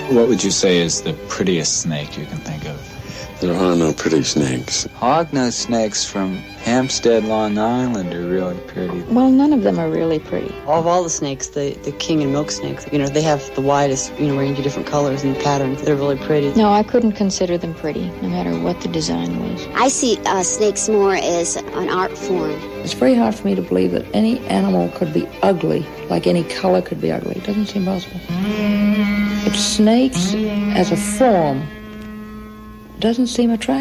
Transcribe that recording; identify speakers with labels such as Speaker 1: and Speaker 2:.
Speaker 1: What would you say is the prettiest snake you can think of?
Speaker 2: There are no pretty snakes.
Speaker 1: Hognose snakes from Hampstead, Long Island are really pretty.
Speaker 3: Well, none of them are really pretty.
Speaker 4: Of all the snakes, the king and milk snakes, they have the widest, range of different colors and patterns. They're really pretty.
Speaker 3: No, I couldn't consider them pretty, no matter what the design was.
Speaker 5: I see snakes more as an art form.
Speaker 6: It's very hard for me to believe that any animal could be ugly, like any color could be ugly. It doesn't seem possible. But snakes as a form doesn't seem attractive.